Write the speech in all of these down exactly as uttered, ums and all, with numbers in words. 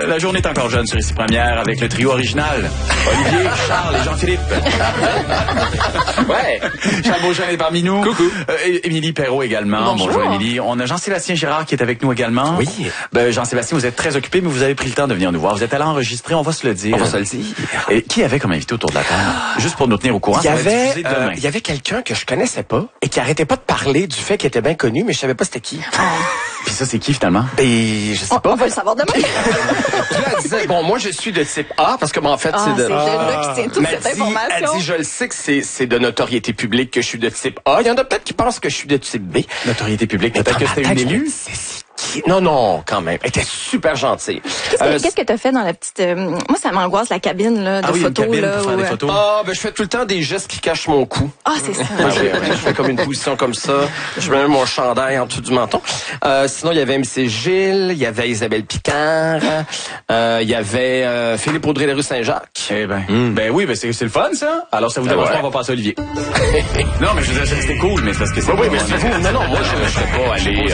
La journée est encore jeune sur Ici Première avec le trio original. Olivier, Charles et Jean-Philippe. Ouais. Charles Beauchamp est parmi nous. Coucou. Euh, Émilie Perrault également. Bonjour. Bonjour Émilie. On a Jean-Sébastien Girard qui est avec nous également. Oui. Ben, Jean-Sébastien, vous êtes très occupé, mais vous avez pris le temps de venir nous voir. Vous êtes allé enregistrer, on va se le dire. On va se le dire. Et qui avait comme invité autour de la table? Juste pour nous tenir au courant. Il y ça va être avait, diffusé demain. euh, il y avait quelqu'un que je connaissais pas et qui arrêtait pas de parler du fait qu'il était bien connu, mais je savais pas c'était qui. Puis ça, c'est qui finalement? Ben, je sais On, pas. on va le savoir demain. Puis là, elle disait, bon, moi, je suis de type A, parce que, bon, en fait, Ah, c'est de... c'est de là qui tient toute Mais cette elle dit, information. elle dit, je le sais que c'est, c'est de notoriété publique que je suis de type A. Il y en a peut-être qui pensent que je suis de type B. Notoriété publique. Mais Peut-être dans que ma c'était une tête, je me élue? dis, c'est- c'est qui? Non, non, quand même. Elle était super gentille. Qu'est-ce Euh, que qu'est-ce que t'as fait dans la petite... euh, moi, ça m'angoisse, la cabine là, de Ah oui, une photos. cabine là, pour faire où, des euh, photos. Ah, ben, je fais tout le temps des gestes qui cachent mon cou. Ah, c'est ça. Moi, je, je fais comme une position comme ça. Je mets mon chandail en dessous du menton. Euh, sinon, il y avait M C Gilles, il y avait Isabelle Picard, euh, il y avait euh, Philippe Audrey-Larue-Saint-Jacques. Eh ben, ben oui, ben c'est, c'est le fun, ça. Alors, ça vous Ah dérange ouais. pas, on va passer à Olivier. Non, mais je veux dire, c'était cool, mais c'est parce que c'est... Oui, oui, mais c'est vous. Non, non, moi, je ne serais pas allé...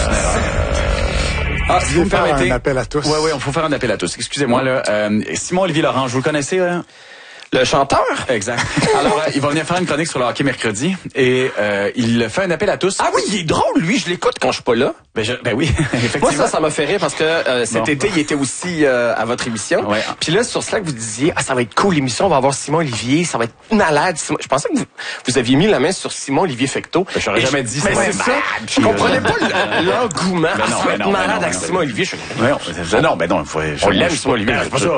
Ah, si vous me faire permettez... un appel à tous. Oui, oui, on faut faire un appel à tous. Excusez-moi, là. Euh, Simon-Olivier Laurent, vous le connaissez, hein? Le chanteur? Exact. Alors, euh, il va venir faire une chronique sur le hockey mercredi et euh, il fait un appel à tous. Ah oui, il est drôle, lui. Je l'écoute quand je suis pas là. Ben, je, ben oui, effectivement. Moi, ça, ça m'a fait rire parce que euh, cet Bon. été, il était aussi euh, à votre émission. Ouais. Puis là, sur Slack, vous disiez, ah, ça va être cool l'émission, on va avoir Simon Olivier, ça va être malade. Simon... Je pensais que vous, vous aviez mis la main sur Simon Olivier Fecteau. Ben, j'aurais Et jamais je- dit mais ça. c'est Ouais, ça. malade, Je puis, comprenais euh, pas le- l'engouement. Ben Ah, non, ça va ben être non, ben malade non, avec ben Simon Olivier. Je... Ouais, non, non, ben non, faut, On l'aime, Simon Olivier. C'est pas ça,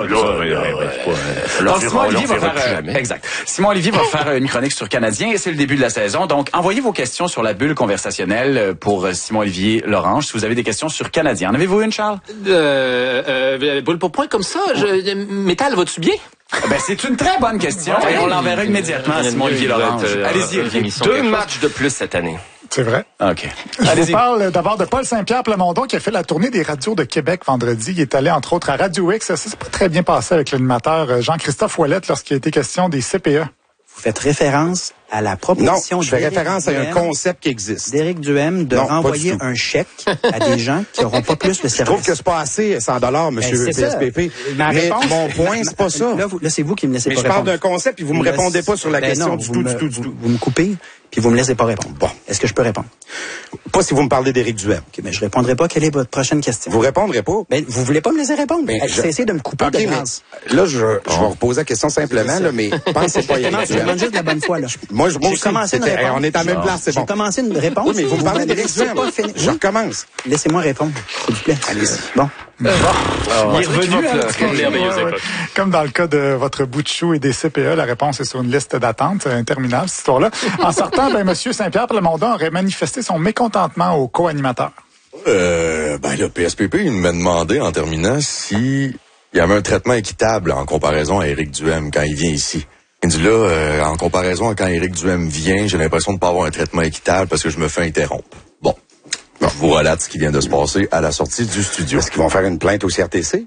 là. Donc, Simon Olivier va faire, euh, exact. Simon Olivier va faire une chronique sur Canadien et c'est le début de la saison. Donc, envoyez vos questions sur la bulle conversationnelle pour Simon Olivier Lorange si vous avez des questions sur Canadien. En avez-vous une, Charles? Euh, euh, boule pour point comme ça, je, métal, vas-tu bien? Ben, c'est une très bonne question et on l'enverra immédiatement à Simon Olivier Lorange. Allez-y, Olivier. Deux matchs de plus cette année. C'est vrai. OK. Je vous Allez-y. parle d'abord de Paul Saint-Pierre Plamondon qui a fait la tournée des radios de Québec vendredi. Il est allé entre autres à Radio X. Ça s'est pas très bien passé avec l'animateur Jean-Christophe Ouellette lorsqu'il a été question des C P E. Vous faites référence à la proposition Non, je fais d'Éric référence à un Duhem- concept qui existe. d'Éric Duhem de Non, pas renvoyer du tout. un chèque à des gens qui n'auront pas plus de Je trouve service. que c'est pas assez cent dollars, monsieur Ben, P c'est S ça. P P. Ma Mais réponse- mon point, c'est pas ça. Là, vous- là, c'est vous qui me laissez Mais pas je parle répondre. d'un concept, puis vous me répondez pas sur la Ben question non, du vous tout, me- du tout, du vous- tout. Vous me coupez, puis vous me laissez pas répondre. Bon. Est-ce que je peux répondre? Pas si vous me parlez d'Éric Duhem. OK, mais je répondrai pas. Quelle est votre prochaine question? Vous répondrez pas. Ben, vous voulez pas me laisser répondre? Ben, Hey, je- Cessez de me couper OK, de mais grâce. là, je, je vais reposer la question simplement, là, mais pensez pas à Je Éric demande, je Duhem. demande juste la bonne fois, là. Moi, je, moi J'ai aussi, commencé une c'était- réponse. on est à la même place, c'est bon. J'ai commencé une réponse. Oui, mais vous me parlez me d'Éric laissez Duhem. pas finir. Je Oui. recommence. Laissez-moi répondre, s'il vous plaît. Allez-y. Bon. Il est revenu, hein? Ouais, ouais. Comme dans le cas de votre bout de chou et des C P E, la réponse est sur une liste d'attente. C'est interminable, cette histoire-là. En sortant, ben, M. Saint-Pierre Plamondon aurait manifesté son mécontentement au co-animateur. Euh, ben le P S P P, il m'a demandé en terminant si il y avait un traitement équitable en comparaison à Éric Duhem quand il vient ici. Il dit là, euh, en comparaison à quand Éric Duhem vient, j'ai l'impression de pas avoir un traitement équitable parce que je me fais interrompre. Bon, je vous relate ce qui vient de se passer à la sortie du studio. Est-ce qu'ils vont faire une plainte au C R T C?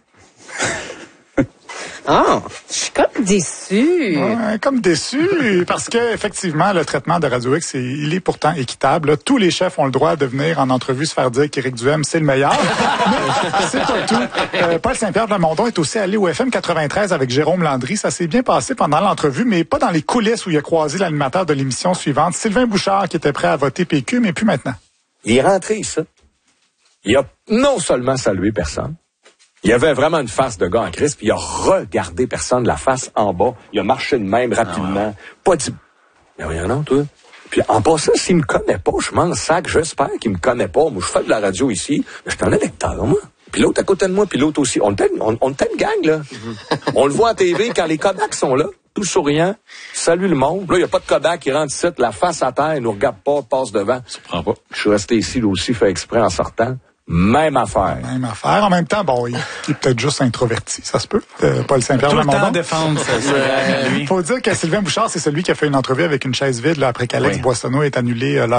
Ah, je suis comme déçue. Ouais, comme déçu, parce que effectivement, le traitement de Radio X, c'est- il est pourtant équitable. Là, tous les chefs ont le droit de venir en entrevue se faire dire qu'Éric Duhem, c'est le meilleur. Mais c'est pas tout. Euh, Paul Saint-Pierre Plamondon est aussi allé au F M quatre-vingt-treize avec Jérôme Landry. Ça s'est bien passé pendant l'entrevue, mais pas dans les coulisses où il a croisé l'animateur de l'émission suivante, Sylvain Bouchard, qui était prêt à voter P Q, mais plus maintenant. Il est rentré ici. Il a non seulement salué personne, il avait vraiment une face de gars en crise, puis il a regardé personne, la face en bas. Il a marché de même rapidement. Pas dit, mais rien non, toi. Puis en passant, s'il me connaît pas, je m'en sac, j'espère qu'il me connaît pas. Moi, je fais de la radio ici, mais je suis un électeur, moi. Puis l'autre à côté de moi, puis l'autre aussi. On était, on, on était une gang, là. On le voit à T V quand les Kodaks sont là, tout souriant, salue le monde. Là, il n'y a pas de Kodak qui rentre ici, la face à terre, il nous regarde pas, passe devant. Ça prend pas. Je suis resté ici, là aussi, fait exprès en sortant. Même affaire. Même affaire. En même temps, bon, il, il est peut-être juste introverti, ça se peut. Euh, Paul Saint-Pierre Tout le temps Plamondon. défendre ça, ça, lui. Il faut dire que Sylvain Bouchard, c'est celui qui a fait une entrevue avec une chaise vide là, après qu'Alex Oui. Boissonneau ait annulé euh,